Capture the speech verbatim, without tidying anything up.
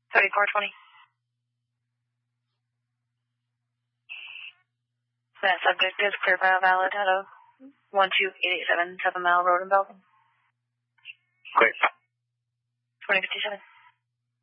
thirty-four twenty. That subject is clear by a valid out of one two eight eight seven, seven Mile Road in Belgium. Great. twenty fifty-seven.